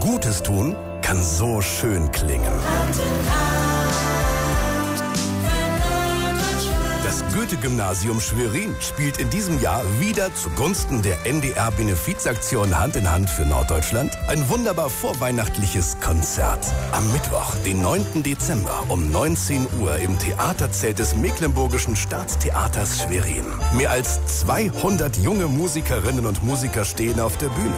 Gutes tun kann so schön klingen. Das Goethe-Gymnasium Schwerin spielt in diesem Jahr wieder zugunsten der NDR-Benefizaktion Hand in Hand für Norddeutschland ein wunderbar vorweihnachtliches Konzert. Am Mittwoch, den 9. Dezember um 19 Uhr im Theaterzelt des Mecklenburgischen Staatstheaters Schwerin. Mehr als 200 junge Musikerinnen und Musiker stehen auf der Bühne.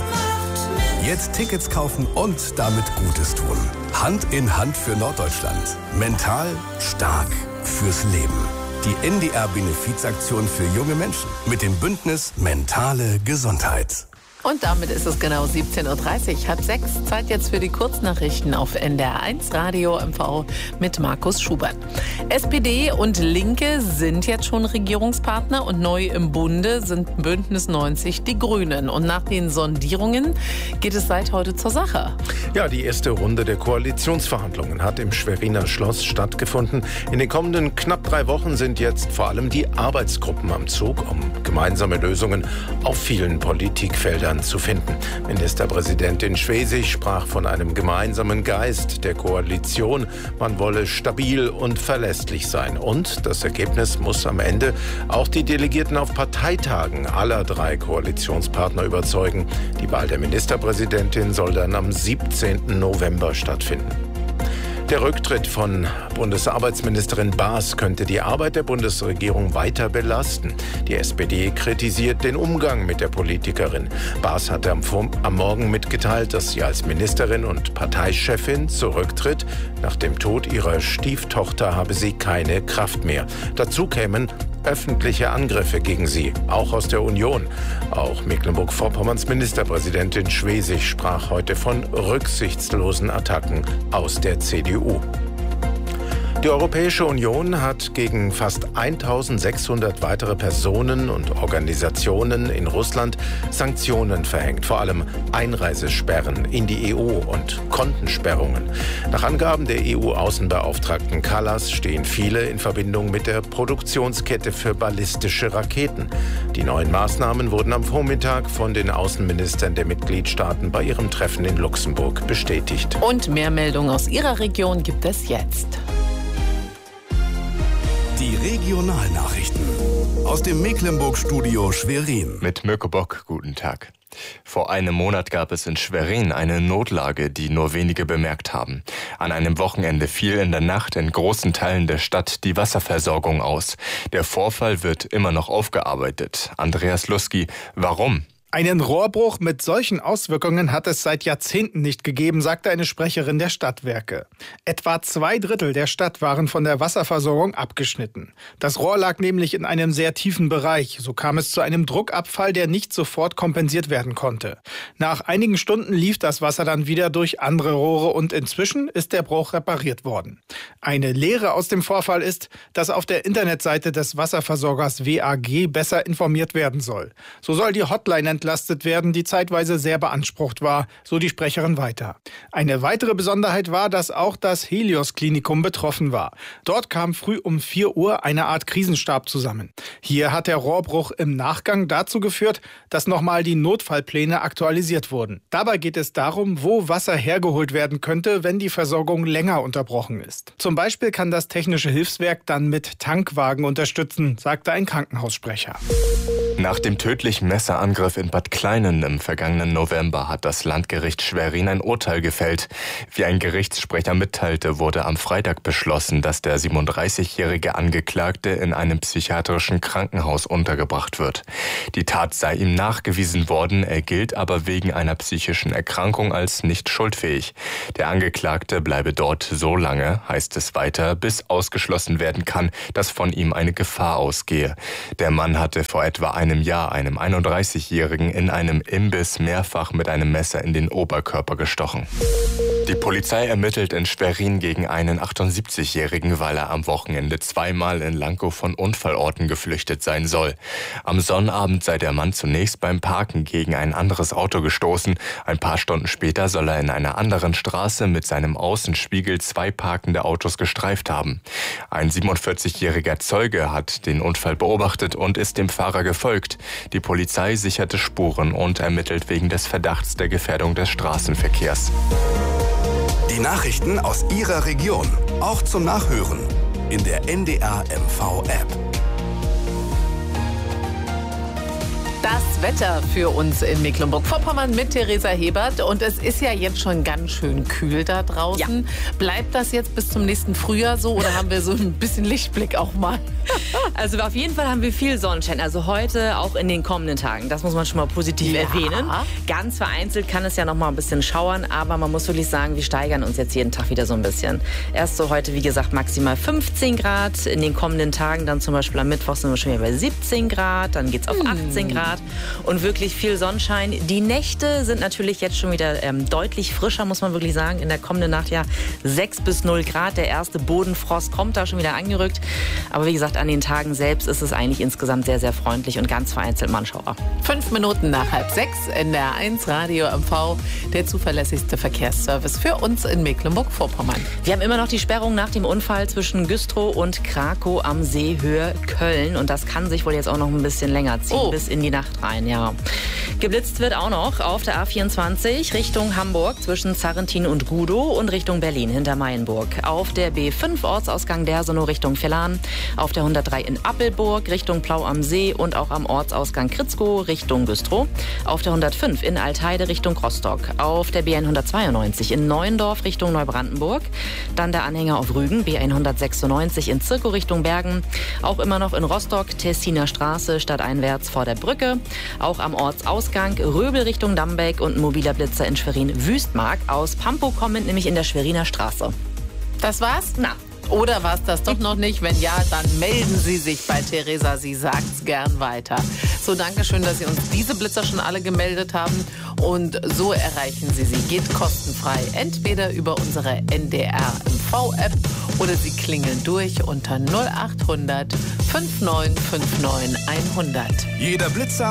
Jetzt Tickets kaufen und damit Gutes tun. Hand in Hand für Norddeutschland. Mental stark fürs Leben. Die NDR-Benefizaktion für junge Menschen mit dem Bündnis Mentale Gesundheit. Und damit ist es genau 17.30 Uhr, 5:30. Zeit jetzt für die Kurznachrichten auf NDR1 Radio MV mit Markus Schubert. SPD und Linke sind jetzt schon Regierungspartner und neu im Bunde sind Bündnis 90 die Grünen. Und nach den Sondierungen geht es seit heute zur Sache. Ja, die erste Runde der Koalitionsverhandlungen hat im Schweriner Schloss stattgefunden. In den kommenden knapp 3 Wochen sind jetzt vor allem die Arbeitsgruppen am Zug, um gemeinsame Lösungen auf vielen Politikfeldern zu finden. Ministerpräsidentin Schwesig sprach von einem gemeinsamen Geist der Koalition. Man wolle stabil und verlässlich sein. Und das Ergebnis muss am Ende auch die Delegierten auf Parteitagen aller 3 Koalitionspartner überzeugen. Die Wahl der Ministerpräsidentin soll dann am 17. November stattfinden. Der Rücktritt von Bundesarbeitsministerin Baas könnte die Arbeit der Bundesregierung weiter belasten. Die SPD kritisiert den Umgang mit der Politikerin. Baas hatte am Morgen mitgeteilt, dass sie als Ministerin und Parteichefin zurücktritt. Nach dem Tod ihrer Stieftochter habe sie keine Kraft mehr. Dazu kämen öffentliche Angriffe gegen sie, auch aus der Union. Auch Mecklenburg-Vorpommerns Ministerpräsidentin Schwesig sprach heute von rücksichtslosen Attacken aus der CDU. Die Europäische Union hat gegen fast 1600 weitere Personen und Organisationen in Russland Sanktionen verhängt, vor allem Einreisesperren in die EU und Kontensperrungen. Nach Angaben der EU-Außenbeauftragten Kallas stehen viele in Verbindung mit der Produktionskette für ballistische Raketen. Die neuen Maßnahmen wurden am Vormittag von den Außenministern der Mitgliedstaaten bei ihrem Treffen in Luxemburg bestätigt. Und mehr Meldungen aus Ihrer Region gibt es jetzt. Die Regionalnachrichten aus dem Mecklenburg-Studio Schwerin. Mit Mirko Bock, guten Tag. Vor einem Monat gab es in Schwerin eine Notlage, die nur wenige bemerkt haben. An einem Wochenende fiel in der Nacht in großen Teilen der Stadt die Wasserversorgung aus. Der Vorfall wird immer noch aufgearbeitet. Andreas Lusky, warum? Einen Rohrbruch mit solchen Auswirkungen hat es seit Jahrzehnten nicht gegeben, sagte eine Sprecherin der Stadtwerke. Etwa 2/3 der Stadt waren von der Wasserversorgung abgeschnitten. Das Rohr lag nämlich in einem sehr tiefen Bereich. So kam es zu einem Druckabfall, der nicht sofort kompensiert werden konnte. Nach einigen Stunden lief das Wasser dann wieder durch andere Rohre und inzwischen ist der Bruch repariert worden. Eine Lehre aus dem Vorfall ist, dass auf der Internetseite des Wasserversorgers WAG besser informiert werden soll. So soll die Hotline entlastet werden, die zeitweise sehr beansprucht war, so die Sprecherin weiter. Eine weitere Besonderheit war, dass auch das Helios-Klinikum betroffen war. Dort kam früh um 4 Uhr eine Art Krisenstab zusammen. Hier hat der Rohrbruch im Nachgang dazu geführt, dass nochmal die Notfallpläne aktualisiert wurden. Dabei geht es darum, wo Wasser hergeholt werden könnte, wenn die Versorgung länger unterbrochen ist. Zum Beispiel kann das Technische Hilfswerk dann mit Tankwagen unterstützen, sagte ein Krankenhaussprecher. Nach dem tödlichen Messerangriff in Bad Kleinen im vergangenen November hat das Landgericht Schwerin ein Urteil gefällt. Wie ein Gerichtssprecher mitteilte, wurde am Freitag beschlossen, dass der 37-jährige Angeklagte in einem psychiatrischen Krankenhaus untergebracht wird. Die Tat sei ihm nachgewiesen worden, er gilt aber wegen einer psychischen Erkrankung als nicht schuldfähig. Der Angeklagte bleibe dort so lange, heißt es weiter, bis ausgeschlossen werden kann, dass von ihm eine Gefahr ausgehe. Der Mann hatte vor etwa einem Jahr einem 31-Jährigen in einem Imbiss mehrfach mit einem Messer in den Oberkörper gestochen. Die Polizei ermittelt in Schwerin gegen einen 78-Jährigen, weil er am Wochenende zweimal in Lankow von Unfallorten geflüchtet sein soll. Am Sonnabend sei der Mann zunächst beim Parken gegen ein anderes Auto gestoßen. Ein paar Stunden später soll er in einer anderen Straße mit seinem Außenspiegel 2 parkende Autos gestreift haben. Ein 47-jähriger Zeuge hat den Unfall beobachtet und ist dem Fahrer gefolgt. Die Polizei sicherte Spuren und ermittelt wegen des Verdachts der Gefährdung des Straßenverkehrs. Die Nachrichten aus Ihrer Region, auch zum Nachhören in der NDR MV-App. Das Wetter für uns in Mecklenburg-Vorpommern mit Theresa Hebert. Und es ist ja jetzt schon ganz schön kühl da draußen. Ja. Bleibt das jetzt bis zum nächsten Frühjahr so oder haben wir so ein bisschen Lichtblick auch mal? Also auf jeden Fall haben wir viel Sonnenschein. Also heute auch in den kommenden Tagen. Das muss man schon mal positiv erwähnen. Ganz vereinzelt kann es ja noch mal ein bisschen schauern. Aber man muss wirklich sagen, wir steigern uns jetzt jeden Tag wieder so ein bisschen. Erst so heute, wie gesagt, maximal 15 Grad. In den kommenden Tagen dann zum Beispiel am Mittwoch sind wir schon wieder bei 17 Grad. Dann geht es auf 18 Grad. Und wirklich viel Sonnenschein. Die Nächte sind natürlich jetzt schon wieder deutlich frischer, muss man wirklich sagen. In der kommenden Nacht ja 6 bis 0 Grad. Der erste Bodenfrost kommt da schon wieder angerückt. Aber wie gesagt, an den Tagen selbst ist es eigentlich insgesamt sehr, sehr freundlich und ganz vereinzelt Mannschauer. 5 Minuten nach 5:30 in der 1 Radio MV, der zuverlässigste Verkehrsservice für uns in Mecklenburg-Vorpommern. Wir haben immer noch die Sperrung nach dem Unfall zwischen Güstrow und Krakow am See Höhe Köln. Und das kann sich wohl jetzt auch noch ein bisschen länger ziehen, bis in die Nacht rein. Ja. Geblitzt wird auch noch auf der A24 Richtung Hamburg zwischen Zarrentin und Rudow und Richtung Berlin hinter Mayenburg. Auf der B5 Ortsausgang Dersenow Richtung Villan. Auf der 103 in Appelburg Richtung Plau am See und auch am Ortsausgang Kritzkow Richtung Güstrow. Auf der 105 in Altheide Richtung Rostock. Auf der B192 in Neuendorf Richtung Neubrandenburg. Dann der Anhänger auf Rügen, B196 in Zirkow Richtung Bergen. Auch immer noch in Rostock, Tessiner Straße stadteinwärts vor der Brücke. Auch am Ortsausgang Röbel Richtung Dambeck und ein mobiler Blitzer in Schwerin-Wüstmark. Aus Pampow kommend, nämlich in der Schweriner Straße. Das war's? Na. Oder war es das doch noch nicht? Wenn ja, dann melden Sie sich bei Theresa. Sie sagt's gern weiter. So, danke schön, dass Sie uns diese Blitzer schon alle gemeldet haben. Und so erreichen Sie sie. Geht kostenfrei. Entweder über unsere NDR MV-App oder Sie klingeln durch unter 0800 5959 100. Jeder Blitzer